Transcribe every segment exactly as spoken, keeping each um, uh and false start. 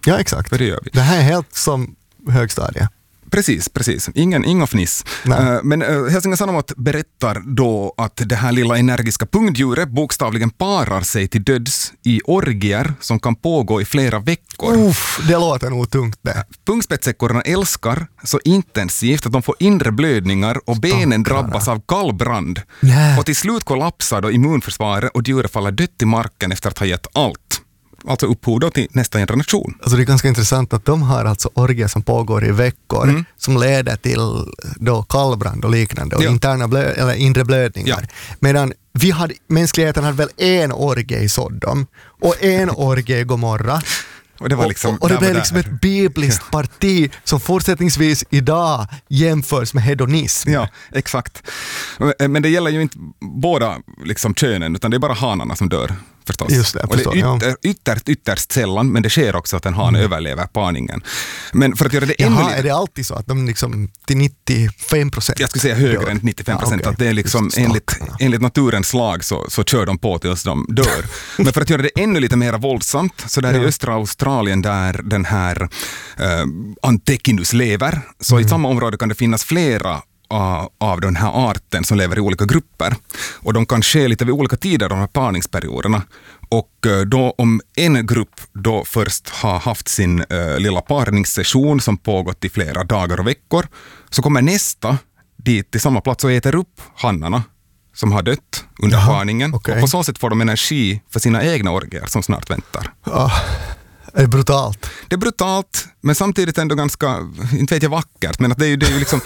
Ja, exakt. För det gör vi. Det här är helt som högstadie. Precis, precis. Ingen, ingen fniss. Uh, men uh, Helsingin Sanomat berättar då att det här lilla energiska pungdjuret bokstavligen parar sig till döds i orgier som kan pågå i flera veckor. Uff, det låter nog tungt det. Pungspetsekorna älskar så intensivt att de får inre blödningar och benen drabbas av kallbrand. Nej. Och till slut kollapsar då immunförsvaret och djuret faller dött i marken efter att ha gett allt. Alltså upphov då till nästa generation. Alltså det är ganska intressant att de har alltså orgier som pågår i veckor mm. som leder till då kallbrand och liknande och ja. interna blö- eller inre blödningar. Ja. Medan vi hade, mänskligheten hade väl en orgie i Sodom och en orgie i Gomorra. Och det, var liksom, och, och det blev var liksom ett bibliskt parti som fortsättningsvis idag jämförs med hedonism. Ja, exakt. Men det gäller ju inte båda liksom könen, utan det är bara hanarna som dör. Förstås. Just det, och det är ytter, ja. ytterst, ytterst sällan, men det sker också att en han mm. överlever parningen. Men för att göra det Jaha, ännu lite... är det alltid så att de liksom till nittiofem procent? Jag skulle säga högre än nittiofem procent. Ja, okay. Att det är liksom enligt, enligt naturens lag så, så kör de på tills de dör. Men för att göra det ännu lite mer våldsamt, så där ja. i östra Australien där den här uh, Antechinus lever, så mm. i samma område kan det finnas flera av den här arten som lever i olika grupper. Och de kan ske lite vid olika tider, de här parningsperioderna. Och då om en grupp då först har haft sin uh, lilla parningssession som pågått i flera dagar och veckor, så kommer nästa dit till samma plats och äter upp hannarna som har dött under Jaha, parningen. Okay. Och på så sätt får de energi för sina egna orgier som snart väntar. Oh. Är det brutalt? Det är brutalt, men samtidigt ändå ganska, inte vet jag, vackert, men att det är ju, det är ju liksom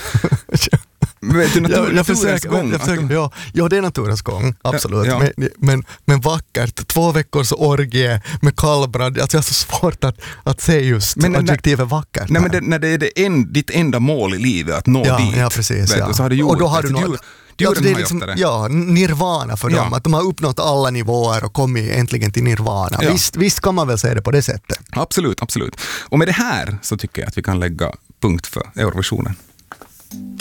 vet du, natur, jag, jag naturens försöker, gång. Jag försöker, de... ja, ja, det är naturens gång, absolut. Ja, ja. Men, men, men vackert, två veckors orgie med kallbrand, alltså jag har så svårt att, att se just men adjektivet när, vackert. Nej, men det, när det är det en, ditt enda mål i livet, att nå ja, dit. Ja, precis. Ja. Du, så har du gjort, och då har du alltså, något... Ja, det är liksom, ja, nirvana för dem, ja. Att de har uppnått alla nivåer och kommit äntligen till nirvana. Ja. Visst, visst kan man väl säga det på det sättet. Absolut, absolut. Och med det här så tycker jag att vi kan lägga punkt för Eurovisionen.